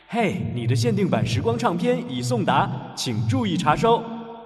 嘿，你的限定版时光唱片已送达，请注意查收。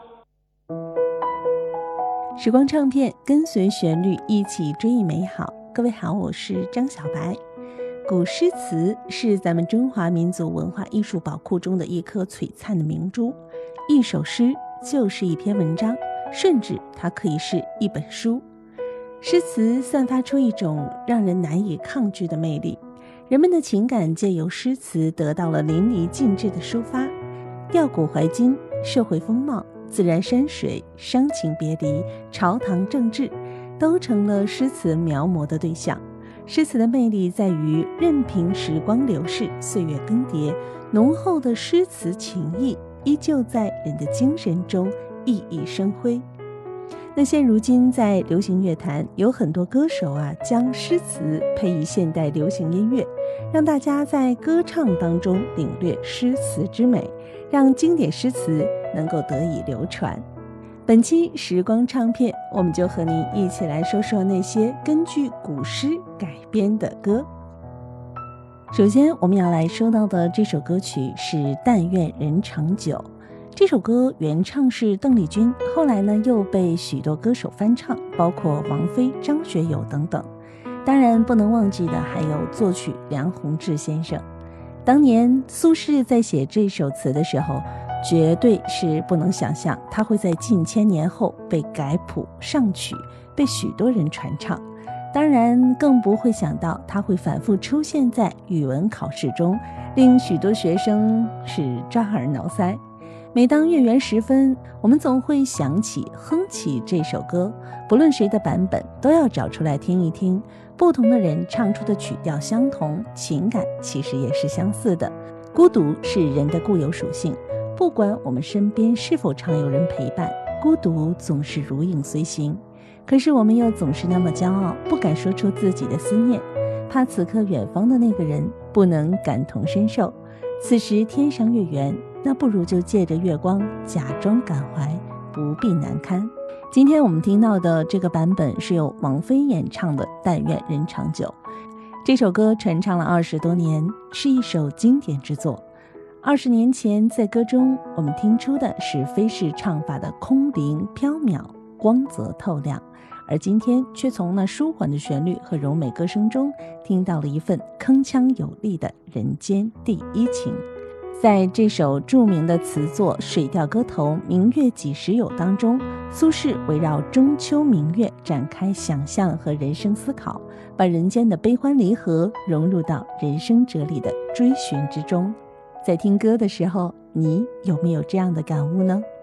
时光唱片跟随旋律一起追忆美好。各位好，我是张小白。古诗词是咱们中华民族文化艺术宝库中的一颗璀璨的明珠，一首诗就是一篇文章，甚至它可以是一本书。诗词散发出一种让人难以抗拒的魅力，人们的情感借由诗词得到了淋漓尽致的抒发，吊古怀今，社会风貌，自然山水，伤情别离，朝堂政治，都成了诗词描摹的对象。诗词的魅力在于任凭时光流逝，岁月更迭，浓厚的诗词情谊依旧在人的精神中熠熠生辉。那现如今在流行乐坛有很多歌手将诗词配以现代流行音乐，让大家在歌唱当中领略诗词之美，让经典诗词能够得以流传。本期时光唱片，我们就和您一起来说说那些根据古诗改编的歌。首先我们要来说到的这首歌曲是《但愿人长久》。这首歌原唱是邓丽君，后来呢又被许多歌手翻唱，包括王菲、张学友等等。当然不能忘记的还有作曲梁鸿志先生。当年苏轼在写这首词的时候，绝对是不能想象他会在近千年后被改谱上曲，被许多人传唱。当然更不会想到他会反复出现在语文考试中，令许多学生是抓耳挠腮。每当月圆时分，我们总会想起哼起这首歌，不论谁的版本都要找出来听一听，不同的人唱出的曲调相同，情感其实也是相似的。孤独是人的固有属性，不管我们身边是否常有人陪伴，孤独总是如影随形。可是我们又总是那么骄傲，不敢说出自己的思念，怕此刻远方的那个人不能感同身受。此时天上月圆，那不如就借着月光假装感怀，不必难堪。今天我们听到的这个版本是由王菲演唱的《但愿人长久》。这首歌传唱了20多年，是一首经典之作。20年前在歌中我们听出的是菲式唱法的空灵飘渺，光泽透亮，而今天却从那舒缓的旋律和柔美歌声中听到了一份铿锵有力的人间第一情。在这首著名的词作《水调歌头·明月几时有》当中，苏轼围绕中秋明月展开想象和人生思考，把人间的悲欢离合融入到人生哲理的追寻之中。在听歌的时候，你有没有这样的感悟呢？